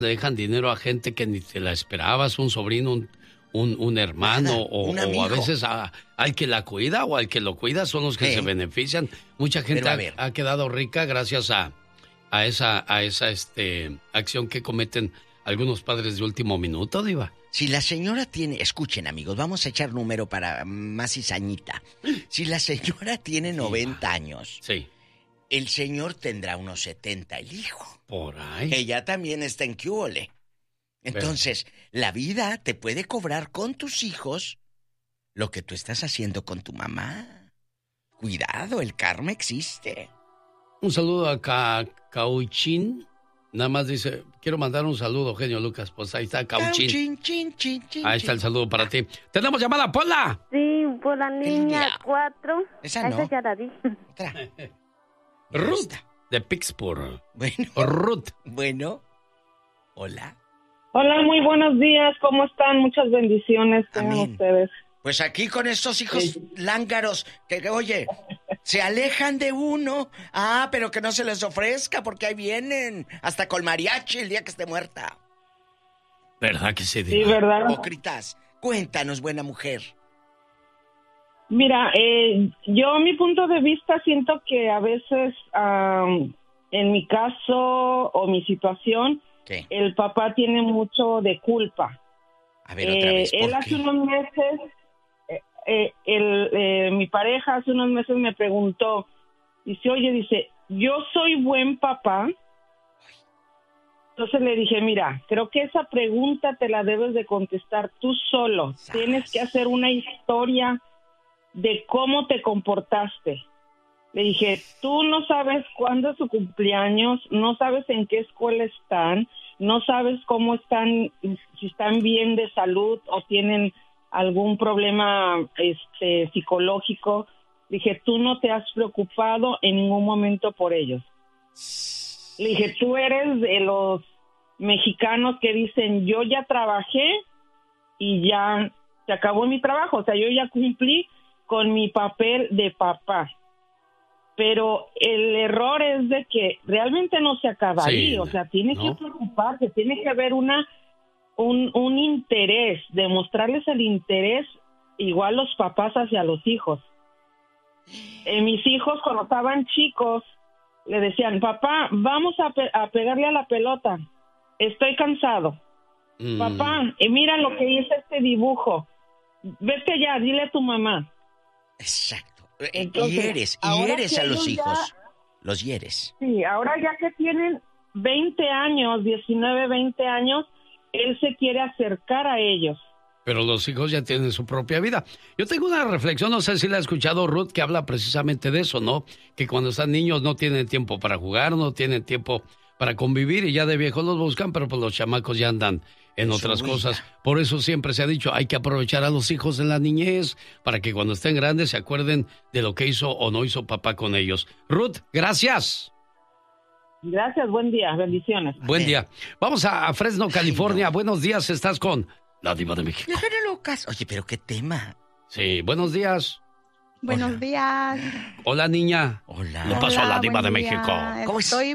le dejan dinero a gente que ni te la esperabas, un sobrino, un hermano, o a veces al que la cuida o al que lo cuida son los que se benefician. Mucha gente ha quedado rica gracias a esa acción que cometen algunos padres de último minuto, Diva. Si la señora tiene... Escuchen, amigos, vamos a echar número para más cizañita. Si la señora tiene 90 años... Sí. El señor tendrá unos 70, el hijo. Por ahí. Que ya también está en Cúbole. Entonces, la vida te puede cobrar con tus hijos lo que tú estás haciendo con tu mamá. Cuidado, el karma existe. Un saludo a Cauchín. Nada más dice, quiero mandar un saludo, genio Lucas. Pues ahí está Cauchín. Ahí está el saludo para ti. ¿Tenemos llamada, Pola? Sí, por la línea 4. Esa no. Esa ya la dije. Ruth, de Pittsburgh. Bueno. Ruth. Bueno. Hola. Hola, muy buenos días. ¿Cómo están? Muchas bendiciones tengan ustedes. Pues aquí con estos hijos lángaros que, oye, se alejan de uno. Pero que no se les ofrezca porque ahí vienen. Hasta con mariachi el día que esté muerta. ¿Verdad que se diga? Sí, ¿verdad? Hipócritas. Cuéntanos, buena mujer. Mira, yo mi punto de vista siento que a veces, en mi caso o mi situación, el papá tiene mucho de culpa. A ver, otra vez, ¿por él qué? hace unos meses, mi pareja hace unos meses me preguntó, dice, yo soy buen papá. Entonces le dije, mira, creo que esa pregunta te la debes de contestar tú solo. Tienes que hacer una historia de cómo te comportaste. Le dije, tú no sabes cuándo es su cumpleaños, no sabes en qué escuela están, no sabes cómo están, si están bien de salud o tienen algún problema psicológico. Dije, tú no te has preocupado en ningún momento por ellos. Le dije, tú eres de los mexicanos que dicen, yo ya trabajé y ya se acabó mi trabajo, o sea, yo ya cumplí con mi papel de papá. Pero el error es de que realmente no se acaba ahí, o sea, tiene que preocuparse, tiene que haber un interés, demostrarles el interés igual los papás hacia los hijos. Mis hijos cuando estaban chicos le decían, papá, vamos a pegarle a la pelota, estoy cansado. Papá, mira lo que hice este dibujo, vete ya, dile a tu mamá. Exacto. Entonces, hieres a los hijos. Los hieres. Sí, ahora ya que tienen 20 años, 19, 20 años, él se quiere acercar a ellos. Pero los hijos ya tienen su propia vida. Yo tengo una reflexión, no sé si la ha escuchado Ruth, que habla precisamente de eso, ¿no? Que cuando están niños no tienen tiempo para jugar, no tienen tiempo para convivir y ya de viejos los buscan, pero pues los chamacos ya andan en otras cosas. Por eso siempre se ha dicho, hay que aprovechar a los hijos en la niñez para que cuando estén grandes se acuerden de lo que hizo o no hizo papá con ellos. Ruth, gracias. Gracias, buen día, bendiciones. Buen día. Vamos a Fresno, California. Buenos días, estás con la Diva de México. Lucas. Oye, pero qué tema. Sí, buenos días. Buenos días. Hola, niña. Hola. Lo pasó a la Diva de México. ¿Cómo Estoy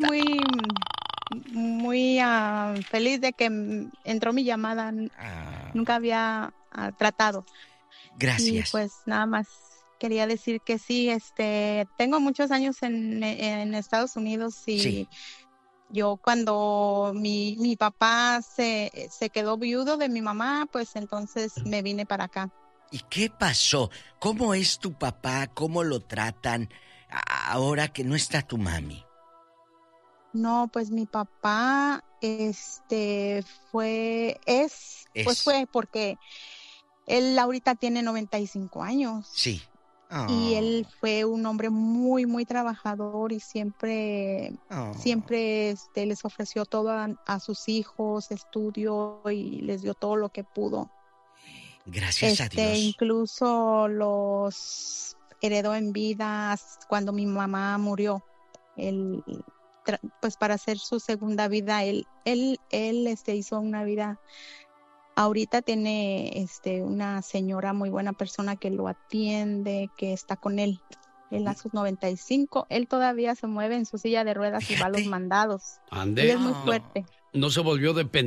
muy feliz de que entró mi llamada. Nunca había tratado. Gracias. Y pues nada más quería decir que sí, tengo muchos años en Estados Unidos y yo cuando mi papá se quedó viudo de mi mamá, pues entonces me vine para acá. ¿Y qué pasó? ¿Cómo es tu papá? ¿Cómo lo tratan ahora que no está tu mami? No, pues mi papá, fue porque él ahorita tiene 95 años. Sí. Oh. Y él fue un hombre muy, muy trabajador y siempre les ofreció todo a sus hijos, estudio y les dio todo lo que pudo. Gracias a Dios. Incluso los heredó en vida cuando mi mamá murió. Él, pues para hacer su segunda vida, él hizo una vida. Ahorita tiene una señora muy buena persona que lo atiende, que está con él. Él a sus 95, él todavía se mueve en su silla de ruedas. Fíjate. Y va a los mandados. Ande. Él es muy fuerte. no se volvió dependiente